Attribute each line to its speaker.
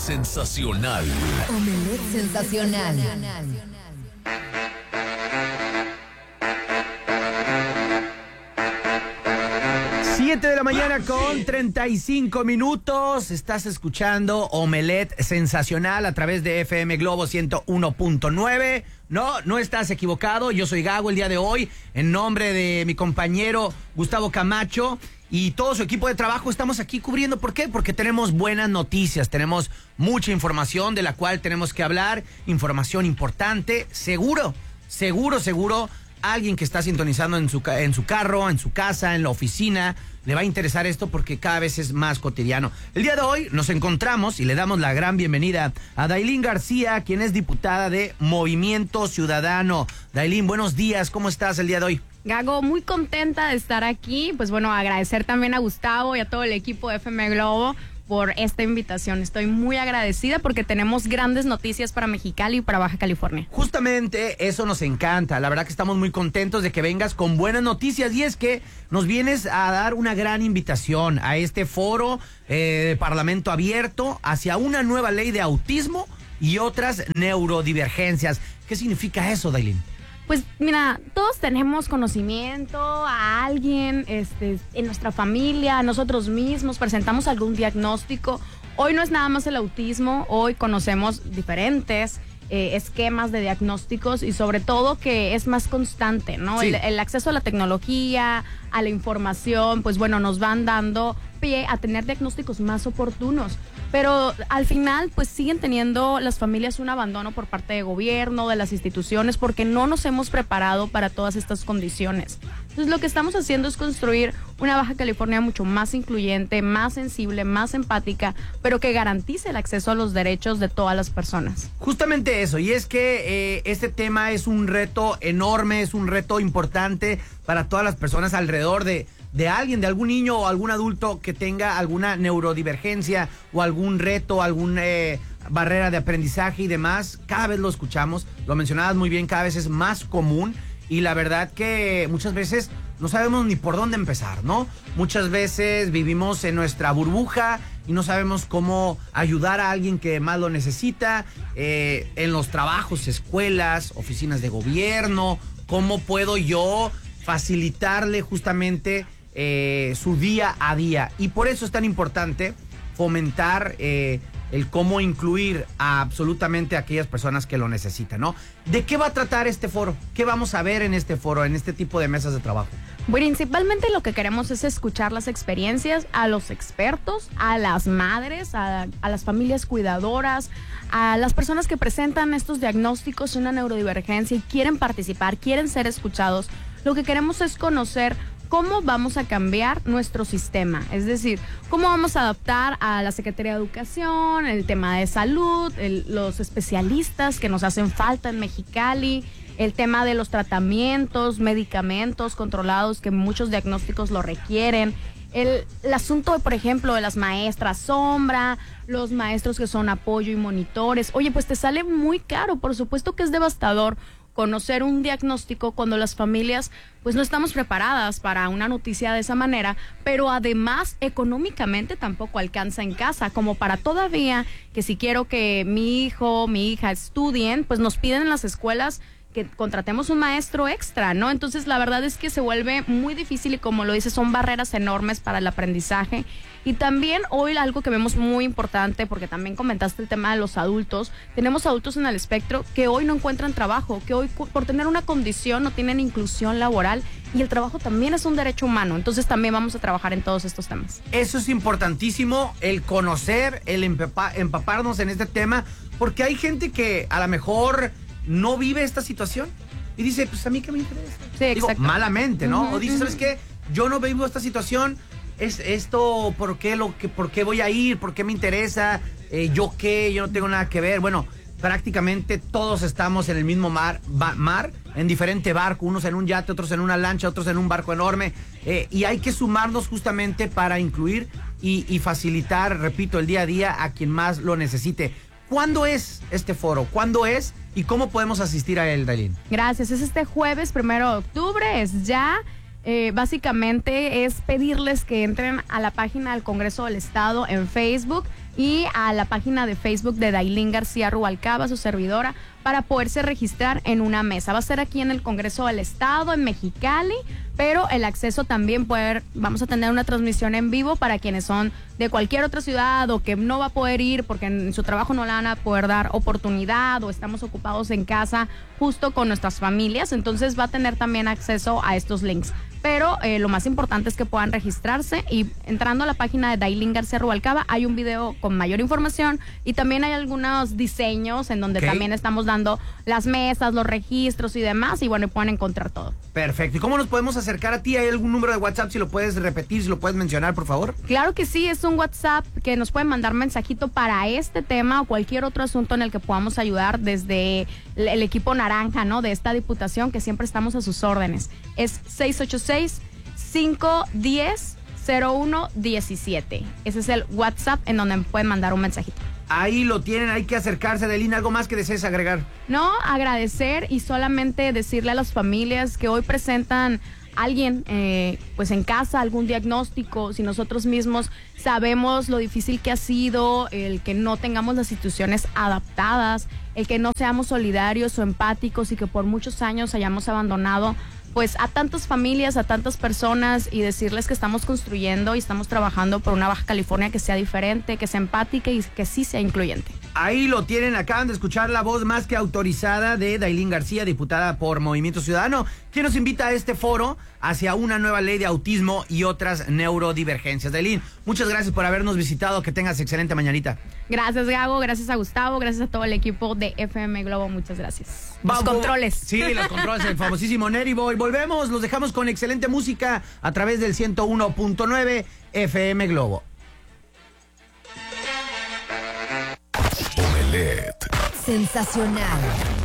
Speaker 1: sensacional.
Speaker 2: Omelette sensacional.
Speaker 3: 7 de la mañana con 35 minutos. Estás escuchando Omelette Sensacional a través de FM Globo 101.9. No estás equivocado. Yo soy Gago el día de hoy. En nombre de mi compañero Gustavo Camacho y todo su equipo de trabajo estamos aquí cubriendo. ¿Por qué? Porque tenemos buenas noticias. Tenemos mucha información de la cual tenemos que hablar. Información importante. Seguro. Alguien que está sintonizando en su carro, en su casa, en la oficina, le va a interesar esto porque cada vez es más cotidiano. El día de hoy nos encontramos y le damos la gran bienvenida a Dailín García, quien es diputada de Movimiento Ciudadano. Dailín, buenos días, ¿cómo estás el día de hoy?
Speaker 4: Gago, muy contenta de estar aquí. Pues bueno, agradecer también a Gustavo y a todo el equipo de FM Globo por esta invitación. Estoy muy agradecida porque tenemos grandes noticias para Mexicali y para Baja California.
Speaker 3: Justamente eso nos encanta. La verdad que estamos muy contentos de que vengas con buenas noticias y es que nos vienes a dar una gran invitación a este foro de Parlamento Abierto hacia una nueva ley de autismo y otras neurodivergencias. ¿Qué significa eso, Dailín?
Speaker 4: Pues mira, todos tenemos conocimiento a alguien en nuestra familia, nosotros mismos presentamos algún diagnóstico. Hoy no es nada más el autismo, hoy conocemos diferentes esquemas de diagnósticos y sobre todo que es más constante, ¿no?
Speaker 3: Sí.
Speaker 4: El acceso a la tecnología, a la información, pues bueno, nos van dando pie a tener diagnósticos más oportunos. Pero al final, pues siguen teniendo las familias un abandono por parte de gobierno, de las instituciones, porque no nos hemos preparado para todas estas condiciones. Entonces, lo que estamos haciendo es construir una Baja California mucho más incluyente, más sensible, más empática, pero que garantice el acceso a los derechos de todas las personas.
Speaker 3: Justamente eso, y es que este tema es un reto enorme, es un reto importante para todas las personas alrededor de alguien, de algún niño o algún adulto que tenga alguna neurodivergencia o algún reto, alguna barrera de aprendizaje y demás. Cada vez lo escuchamos, lo mencionabas muy bien, cada vez es más común y la verdad que muchas veces no sabemos ni por dónde empezar, ¿no? Muchas veces vivimos en nuestra burbuja y no sabemos cómo ayudar a alguien que más lo necesita, en los trabajos, escuelas, oficinas de gobierno. ¿Cómo puedo yo facilitarle justamente su día a día? Y por eso es tan importante fomentar el cómo incluir a absolutamente aquellas personas que lo necesitan, ¿no? ¿De qué va a tratar este foro? ¿Qué vamos a ver en este foro, en este tipo de mesas de trabajo?
Speaker 4: Principalmente lo que queremos es escuchar las experiencias a los expertos, a las madres, a las familias cuidadoras, a las personas que presentan estos diagnósticos, una neurodivergencia y quieren participar, quieren ser escuchados. Lo que queremos es conocer cómo vamos a cambiar nuestro sistema, es decir, cómo vamos a adaptar a la Secretaría de Educación, el tema de salud, los especialistas que nos hacen falta en Mexicali, el tema de los tratamientos, medicamentos controlados que muchos diagnósticos lo requieren, el asunto, por ejemplo, de las maestras sombra, los maestros que son apoyo y monitores. Oye, pues te sale muy caro, por supuesto que es devastador conocer un diagnóstico cuando las familias pues no estamos preparadas para una noticia de esa manera, pero además económicamente tampoco alcanza en casa, como para todavía que si quiero que mi hijo, mi hija estudien, pues nos piden en las escuelas que contratemos un maestro extra, ¿no? Entonces la verdad es que se vuelve muy difícil y como lo dices, son barreras enormes para el aprendizaje. Y también hoy algo que vemos muy importante, porque también comentaste el tema de los adultos, tenemos adultos en el espectro que hoy no encuentran trabajo, que hoy por tener una condición no tienen inclusión laboral y el trabajo también es un derecho humano, entonces también vamos a trabajar en todos estos temas.
Speaker 3: Eso es importantísimo, el conocer, el empaparnos en este tema, porque hay gente que a lo mejor no vive esta situación y dice, pues a mí qué me interesa.
Speaker 4: Sí,
Speaker 3: digo,
Speaker 4: exacto.
Speaker 3: malamente, ¿no? O dice, ¿sabes qué? Yo no vivo esta situación, es esto, ¿por qué voy a ir? ¿Por qué me interesa? ¿Yo qué? Yo no tengo nada que ver. Bueno, prácticamente todos estamos en el mismo mar, en diferente barco, unos en un yate, otros en una lancha, otros en un barco enorme, y hay que sumarnos justamente para incluir y facilitar, repito, el día a día a quien más lo necesite. ¿Cuándo es este foro? ¿Cuándo es? ¿Y cómo podemos asistir a él, Dailín?
Speaker 4: Gracias, es este jueves 1 de octubre, es ya. Básicamente es pedirles que entren a la página del Congreso del Estado en Facebook, y a la página de Facebook de Dailín García Rubalcaba, su servidora, para poderse registrar en una mesa. Va a ser aquí en el Congreso del Estado, en Mexicali, pero el acceso también vamos a tener una transmisión en vivo para quienes son de cualquier otra ciudad o que no va a poder ir porque en su trabajo no le van a poder dar oportunidad o estamos ocupados en casa justo con nuestras familias. Entonces va a tener también acceso a estos links. Pero lo más importante es que puedan registrarse y entrando a la página de Dailín García Rubalcaba hay un video con mayor información y también hay algunos diseños en donde también estamos dando las mesas, los registros y demás y bueno, pueden encontrar todo.
Speaker 3: Perfecto. ¿Y cómo nos podemos acercar a ti? ¿Hay algún número de WhatsApp? Si lo puedes repetir, si lo puedes mencionar, por favor.
Speaker 4: Claro que sí, es un WhatsApp que nos pueden mandar mensajito para este tema o cualquier otro asunto en el que podamos ayudar desde el equipo naranja, ¿no? De esta diputación que siempre estamos a sus órdenes. Es 686-510-0117. Ese es el WhatsApp en donde me pueden mandar un mensajito.
Speaker 3: Ahí lo tienen, hay que acercarse. Adelina, ¿algo más que desees agregar?
Speaker 4: No, agradecer y solamente decirle a las familias que hoy presentan alguien pues en casa, algún diagnóstico, si nosotros mismos sabemos lo difícil que ha sido el que no tengamos las instituciones adaptadas, el que no seamos solidarios o empáticos y que por muchos años hayamos abandonado pues a tantas familias, a tantas personas y decirles que estamos construyendo y estamos trabajando por una Baja California que sea diferente, que sea empática y que sí sea incluyente.
Speaker 3: Ahí lo tienen, acaban de escuchar la voz más que autorizada de Dailín García, diputada por Movimiento Ciudadano, quien nos invita a este foro hacia una nueva ley de autismo y otras neurodivergencias. Dailín, muchas gracias por habernos visitado, que tengas excelente mañanita.
Speaker 4: Gracias, Gago, gracias a Gustavo, gracias a todo el equipo de FM Globo, muchas gracias.
Speaker 3: Los
Speaker 4: controles.
Speaker 3: Sí, los controles, el famosísimo Neri Boy. Volvemos, los dejamos con excelente música a través del 101.9 FM Globo.
Speaker 2: Sensacional.